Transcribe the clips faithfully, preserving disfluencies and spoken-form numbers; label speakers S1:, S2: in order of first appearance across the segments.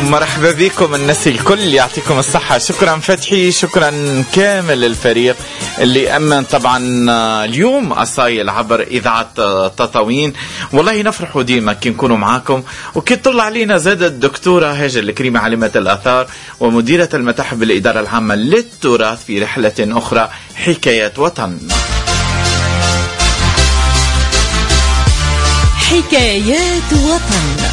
S1: مرحبا بكم الناس الكل، يعطيكم الصحة. شكرا فتحي، شكرا كامل الفريق اللي أمن طبعا اليوم أصايل عبر إذاعة تطاوين. والله نفرحوا ديما كي نكونوا معاكم، وكي تطلع علينا زاد الدكتورة هاجر الكريمة عالمة الآثار ومديرة المتاحف بالإدارة العامة للتراث في رحلة أخرى، حكايات وطن.
S2: حكايات وطن.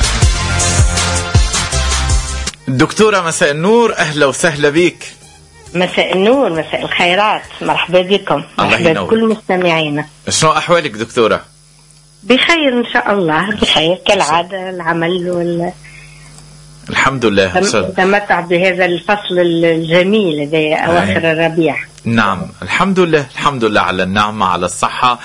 S1: دكتورة مساء النور، أهلا وسهلا بك.
S3: مساء النور، مساء الخيرات، مرحبا بكم، مرحبا بكل مستمعينا.
S1: شنو أحوالك دكتورة؟
S3: بخير إن شاء الله، بخير كالعادة. العمل وال
S1: الحمد لله،
S3: تمتع بهذا الفصل الجميل هذا أواخر الربيع.
S1: نعم الحمد لله، الحمد لله على النعمة، على الصحة.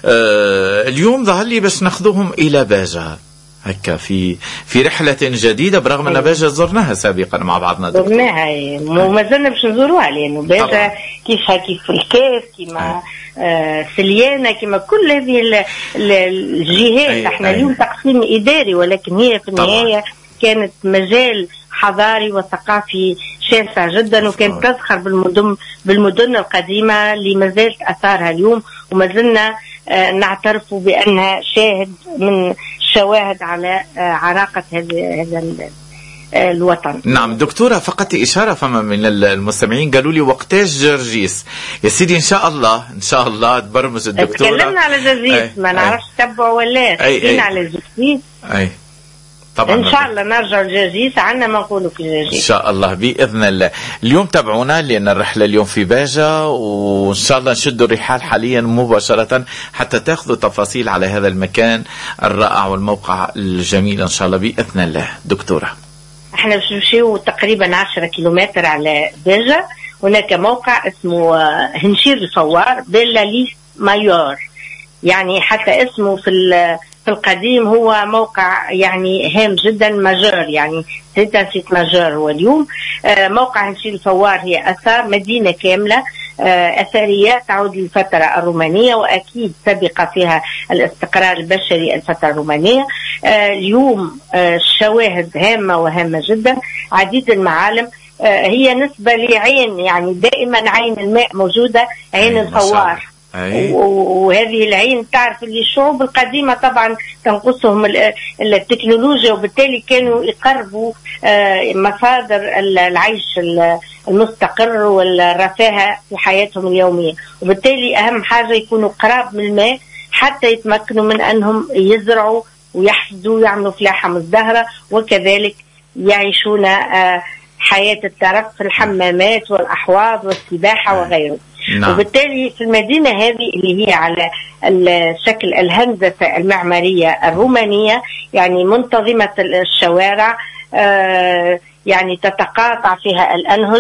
S1: آه اليوم ظهر لي باش ناخذوهم إلى باجة هكا في في رحلة جديدة، برغم أن باجة زرناها سابقا مع بعضنا.
S3: زرناها وما زلنا باش نزوروها، لأنه باجة كيفها كيف الكاس كيما آه سليانة كيما كل هذه الجهات. احنا اليوم تقسيم إداري، ولكن هي في النهاية كانت مجال حضاري وثقافي شاسع جدا، وكانت تزخر بالمدن بالمدن القديمة اللي ما زالت أثارها اليوم، وما زلنا آه نعترف بأنها شاهد من شواهد على آه عراقة هذا هذا الوطن.
S1: نعم دكتورة، فقط إشارة فما من المستمعين قالوا لي وقتاش جرجيس. يا سيدي إن شاء الله إن شاء الله تبرمج الدكتورة.
S3: تكلمنا على جرجيس، ما نعرفش تبعوا ولا حكينا على جرجيس.
S1: أي طبعا
S3: إن شاء الله نرجع لجرجيس، عنا ما نقولوا في جرجيس
S1: إن شاء الله بإذن الله. اليوم تابعونا لأن الرحلة اليوم في باجة، وإن شاء الله نشدوا الرحال حاليا مباشرة حتى تأخذوا تفاصيل على هذا المكان الرائع والموقع الجميل إن شاء الله بإذن الله. دكتورة،
S3: احنا باش نمشيو تقريبا عشرة كيلومتر على باجة. هناك موقع اسمه هنشير الفوار بيلا ليس مايور، يعني حتى اسمه في في القديم هو موقع يعني هام جدا، ماجور يعني سيتا سيت ماجور. هو اليوم موقع هنشير الفوار هي أثار مدينة كاملة أثرية تعود للفترة الرومانية، وأكيد سبق فيها الاستقرار البشري الفترة الرومانية. اليوم الشواهد هامة وهامة جدا، عديد المعالم. هي نسبة لعين، يعني دائما عين الماء موجودة، عين الفوار. وهذه العين تعرف اللي الشعوب القديمة طبعا تنقصهم التكنولوجيا، وبالتالي كانوا يقربوا مصادر العيش المستقر والرفاهة في حياتهم اليومية، وبالتالي أهم حاجة يكونوا قراب من الماء حتى يتمكنوا من أنهم يزرعوا ويحصدوا ويعملوا فلاحة مزدهرة، وكذلك يعيشون حياة الترف في الحمامات والأحواض والسباحة وغيره. نعم. وبالتالي في المدينة هذه اللي هي على الشكل الهندسة المعمارية الرومانية، يعني منتظمة الشوارع، آه يعني تتقاطع فيها الأنهج،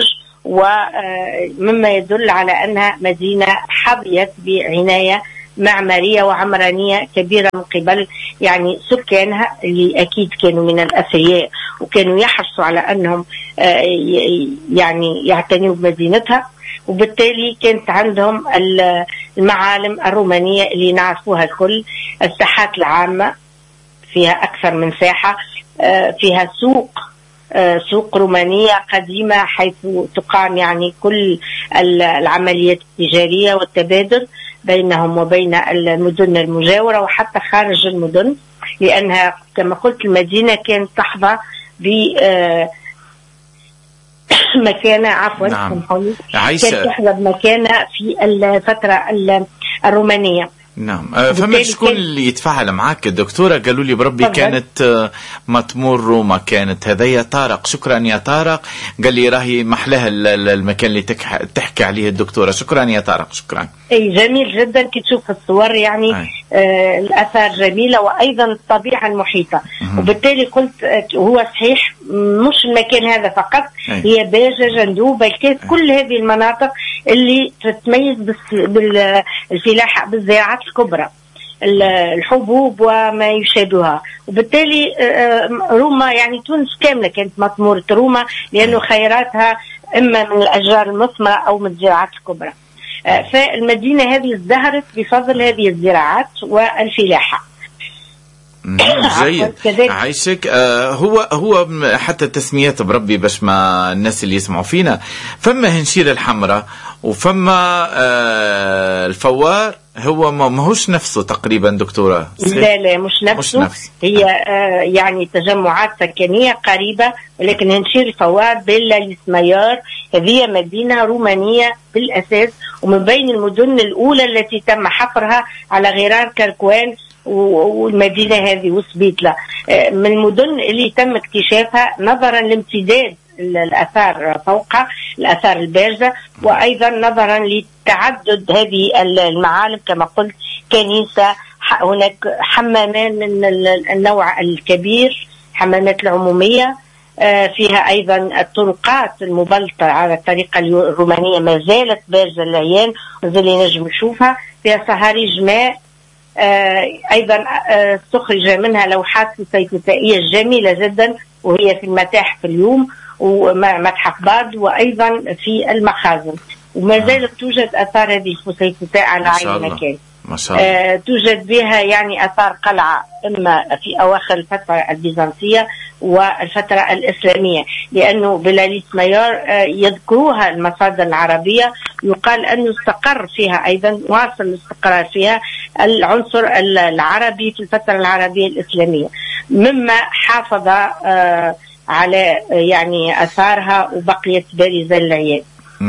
S3: ومما يدل على أنها مدينة حظيت بعناية معمارية وعمرانية كبيرة من قبل يعني سكانها، اللي أكيد كانوا من الأثرياء وكانوا يحرصوا على أنهم آه يعني يعتنوا بمدينتها. وبالتالي كانت عندهم المعالم الرومانية اللي نعرفوها الكل. الساحات العامة فيها أكثر من ساحة، فيها سوق سوق رومانية قديمة حيث تقام يعني كل العمليات التجارية والتبادل بينهم وبين المدن المجاورة وحتى خارج المدن، لأنها كما قلت المدينة كانت تحظى ب مكانة عفوا
S1: نعم.
S3: كانت تحظى بمكانة في الفترة الرومانية.
S1: نعم. فما شكون اللي يتفاعل معك دكتورة؟ قالوا لي بربي فضل. كانت ما تمر روما كانت هذا يا طارق. شكرا يا طارق، قال لي راهي محلها المكان اللي تحكي عليه الدكتورة. شكرا يا طارق، شكرا.
S3: اي جميل جدا كي تشوف الصور، يعني آه الآثار جميلة وأيضا الطبيعة المحيطة. مم. وبالتالي قلت آه هو صحيح مش المكان هذا فقط، أي. هي باجة جندوبة الكاس، كل هذه المناطق اللي تتميز بالفلاحة بالزراعات الكبرى، الحبوب وما يشابهها. وبالتالي روما يعني تونس كاملة كانت مطمورة روما، لأنه خيراتها إما من الأشجار المثمرة أو من الزراعات الكبرى. فالمدينة هذه ازدهرت بفضل هذه الزراعات والفلاحة.
S1: جيد. عايشك. آه هو هو حتى تسميات بربي باش ما الناس اللي يسمعوا فينا، فما هنشير الحمراء وفما آه الفوار، هو ما هوش نفسه تقريبا دكتورة؟
S3: لا لا مش نفسه, مش نفسه. هي آه يعني تجمعات سكنية قريبة، ولكن هنشير الفوار بيلا لسميار هذه مدينة رومانية بالأساس، ومن بين المدن الأولى التي تم حفرها على غرار كركوان والمدينة هذه وسبيتلا، من المدن اللي تم اكتشافها نظرا لامتداد الآثار فوقها، الآثار البارزة، وأيضا نظرا لتعدد هذه المعالم كما قلت، كنيسة، هناك حمامان من النوع الكبير، حمامات العمومية، فيها أيضا الطرقات المبلطة على الطريقة الرومانية ما زالت بارزة العيان اللي نجم نشوفها، فيها صهاريج ماء، أيضا استخرج منها لوحات فيزيائية جميلة جدا وهي في المتاحف اليوم ومتحف باد، وأيضا في المخازن، وما زالت توجد أثار هذه الفسيفساء على عين مكان.
S1: ما شاء الله.
S3: آه توجد بها يعني أثار قلعة إما في أواخر الفترة البيزنطية والفترة الإسلامية، لأنه بلاليس ميار آه يذكروها المصادر العربية، يقال أنه استقر فيها أيضا، واصل الاستقرار فيها العنصر العربي في الفترة العربية الإسلامية، مما حافظ آه على يعني أثارها وبقيت بارزة للعيان.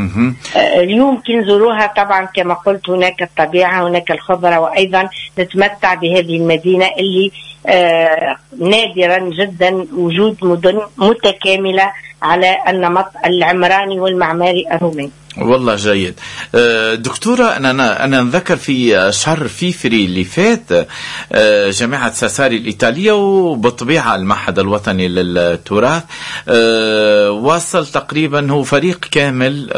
S3: اليوم كنزوروها طبعا كما قلت، هناك الطبيعة، هناك الخضرة، وأيضا نتمتع بهذه المدينة اللي آه نادرا جدا وجود مدن متكاملة على النمط العمراني والمعماري الروماني.
S1: والله جيد. دكتورة، أنا أنا نذكر في شهر فيفري اللي فات جامعة ساساري الإيطالية وبالطبيعة المعهد الوطني للتراث واصل تقريبا، هو فريق كامل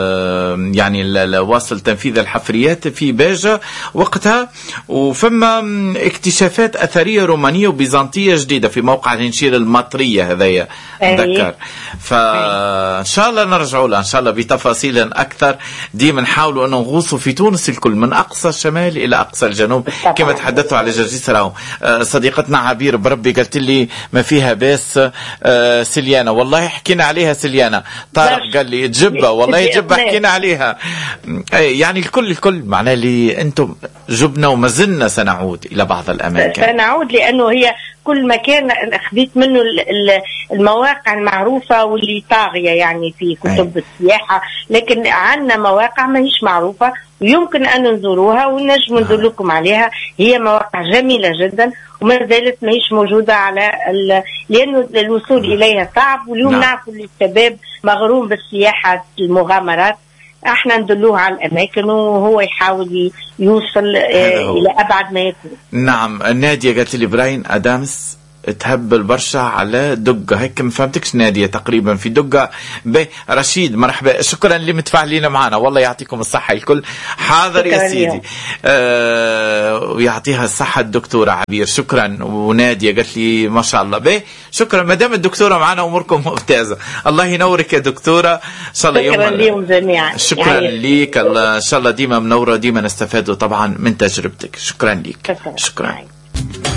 S1: يعني واصل تنفيذ الحفريات في باجة وقتها، وفما اكتشافات أثرية رومانية وبيزنطية جديدة في موقع الهنشير المطرية هذايا نذكر، فإن شاء الله نرجعوا لها إن شاء الله بتفاصيل أكثر. ديما نحاولوا أن نغوصوا في تونس الكل من أقصى الشمال إلى أقصى الجنوب كما تحدثوا على جرجيس راهو. صديقتنا عبير بربي قالت لي ما فيها باس سليانة، والله حكينا عليها سليانة. طارق قال لي جبة، والله جبة حكينا عليها. يعني الكل الكل معناه لي أنتم جبنا وما زلنا سنعود إلى بعض الأماكن،
S3: سنعود لأنه هي كل مكان أخذت منه المواقع المعروفة واللي طاغية يعني في كتب أي. السياحة، لكن عندنا مواقع ما هيش معروفة ويمكن أن نزوروها ونجم ندل لكم عليها. هي مواقع جميلة جدا وما زالت ما هيش موجودة على ال... لأنه الوصول إليها صعب، واليوم نعرف الشباب مغروم بالسياحة المغامرات، احنا ندلوه على الاماكن وهو يحاول يوصل الى ابعد ما يكون.
S1: نعم. نادية قالت لي براين ادامس تهبل برشا على دقة، هيك ما فهمتكش نادية تقريبا في دقة. به رشيد مرحبا، شكرا اللي متفاعلين معنا، والله يعطيكم الصحة الكل. حاضر يا سيدي. آه ويعطيها الصحة الدكتورة عبير، شكرا. ونادية قالت لي ما شاء الله. به شكرا، ما دام الدكتورة معنا اموركم ممتازة، الله ينورك يا دكتورة. ان شاء الله
S3: شكرا
S1: يوم
S3: ليهم جميعا.
S1: شكرا ليك، ان شاء الله ديما منورة، ديما نستفادوا طبعا من تجربتك. شكرا ليك. شكرا, شكرا.